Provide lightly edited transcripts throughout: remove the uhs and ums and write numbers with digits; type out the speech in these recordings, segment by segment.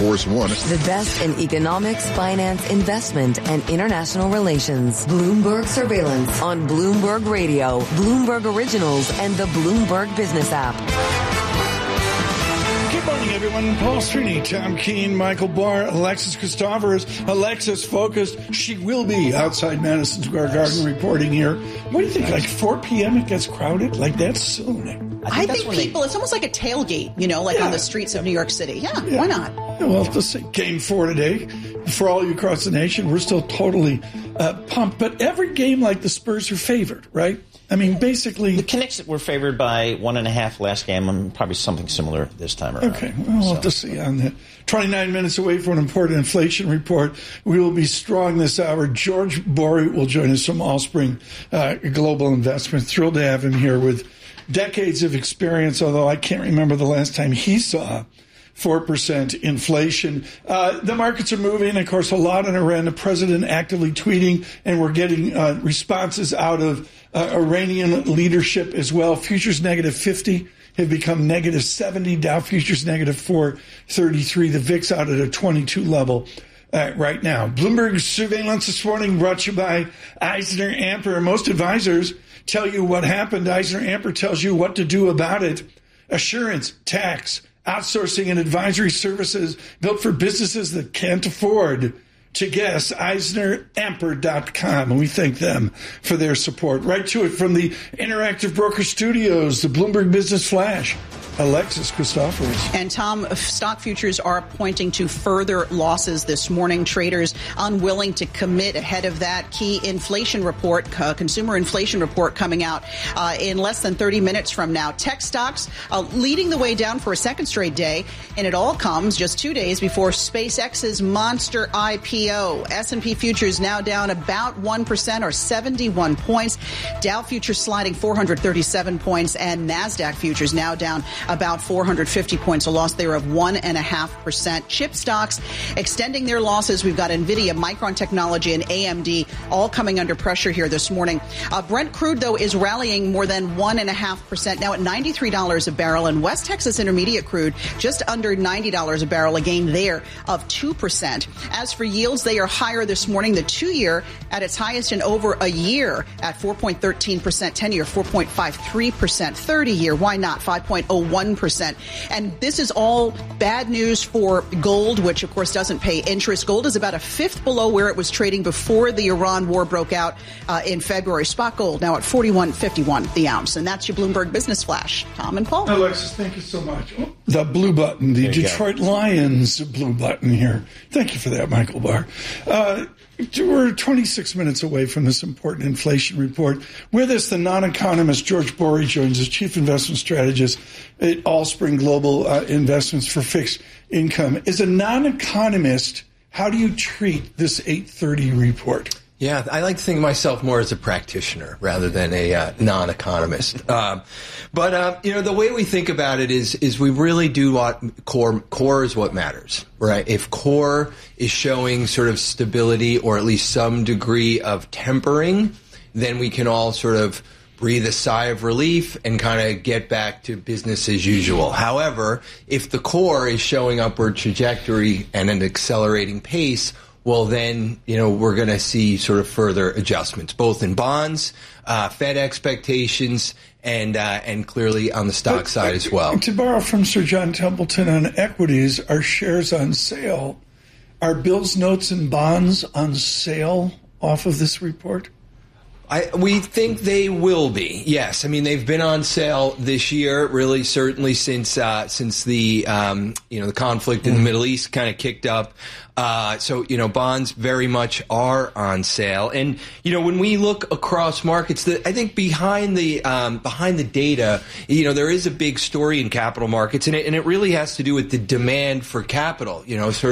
Force One. The best in economics, finance, investment, and international relations. Bloomberg Surveillance on Bloomberg Radio, Bloomberg Originals, and the Bloomberg Business app. Good morning, everyone. Paul Strini, Tom Keene, Michael Barr, Alexis Christoforous. Alexis focused. She will be outside Madison Square Garden reporting here. What do you think? Like 4 p.m. it gets crowded? Like that's soon. I think people, it's almost like a tailgate, on the streets of New York City. Yeah, why not? Well, this game 4 today. For all you across the nation, we're still totally pumped. But every game like the Spurs are favored, right? I mean, basically... The Knicks were favored by 1.5 last game, and probably something similar this time around. Okay, well, we'll have to see on that. 29 minutes away from an important inflation report. We will be strong this hour. George Bory will join us from Allspring Global Investment. Thrilled to have him here with decades of experience, although I can't remember the last time he saw 4% inflation. The markets are moving. Of course, a lot on Iran. The president actively tweeting, and we're getting responses out of Iranian leadership as well. Futures negative 50 have become negative 70. Dow futures negative 433. The VIX out at a 22 level right now. Bloomberg Surveillance this morning brought to you by EisnerAmper. Most advisors tell you what happened. EisnerAmper tells you what to do about it. Assurance, tax, outsourcing, and advisory services built for businesses that can't afford to guess. EisnerAmper.com, and we thank them for their support. Right to it from the Interactive Broker Studios, the Bloomberg Business Flash. Alexis Christoforous. And Tom, stock futures are pointing to further losses this morning. Traders unwilling to commit ahead of that key inflation report, consumer inflation report coming out in less than 30 minutes from now. Tech stocks leading the way down for a second straight day, and it all comes just 2 days before SpaceX's monster IPO. S&P futures now down about 1% or 71 points. Dow futures sliding 437 points, and NASDAQ futures now down about 450 points, a loss there of 1.5%. Chip stocks extending their losses. We've got NVIDIA, Micron Technology, and AMD all coming under pressure here this morning. Brent crude, though, is rallying more than 1.5%, now at $93 a barrel. And West Texas Intermediate crude just under $90 a barrel, a gain there of 2%. As for yields, they are higher this morning. The 2-year at its highest in over a year at 4.13%, 10-year 4.53%, 30-year, why not, 5.01%. And this is all bad news for gold, which, of course, doesn't pay interest. Gold is about a fifth below where it was trading before the Iran war broke out in February. Spot gold now at $41.51 the ounce. And that's your Bloomberg Business Flash. Tom and Paul. Alexis, thank you so much. The blue button, the Detroit Lions blue button here. Thank you for that, Michael Barr. We're 26 minutes away from this important inflation report. With us, the non-economist George Bory joins us, chief investment strategist at Allspring Global Investments for Fixed Income. As a non-economist, how do you treat this 8:30 report? Yeah, I like to think of myself more as a practitioner rather than a non-economist. But the way we think about it is we really do what core is what matters, right? If core is showing sort of stability or at least some degree of tempering, then we can all sort of breathe a sigh of relief and kind of get back to business as usual. However, if the core is showing upward trajectory and an accelerating pace, well, then, we're going to see sort of further adjustments, both in bonds, Fed expectations, and clearly on the stock side as well. To borrow from Sir John Templeton on equities, are shares on sale? Are bills, notes, and bonds on sale off of this report? We think they will be. Yes, I mean they've been on sale this year, really, certainly since the the conflict in the Middle East kind of kicked up. So bonds very much are on sale, and when we look across markets, I think behind the data, there is a big story in capital markets, and it really has to do with the demand for capital.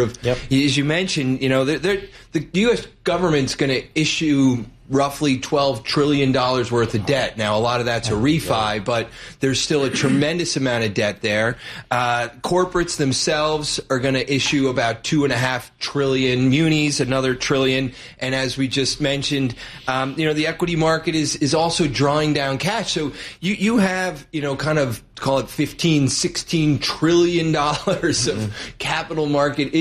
As you mentioned, the U.S. government's going to issue roughly $12 trillion worth of debt. Now, a lot of that's a refi, but there's still a tremendous amount of debt there. Corporates themselves are going to issue about $2.5 trillion, munis, another trillion. And as we just mentioned, the equity market is also drawing down cash. So you have, kind of call it $15, $16 trillion of capital market